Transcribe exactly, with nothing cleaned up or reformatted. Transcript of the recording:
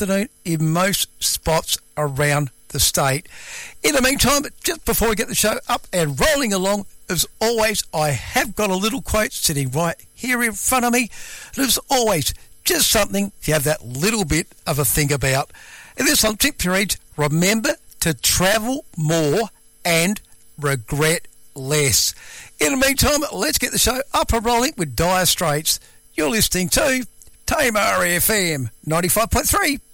afternoon in most spots around the state. In the meantime, just before we get the show up and rolling along, as always, I have got a little quote sitting right here in front of me. And as always, just something to have that little bit of a think about. And this one simply reads, remember to travel more and regret less. In the meantime, let's get the show up and rolling with Dire Straits. You're listening to Tamar F M ninety-five point three.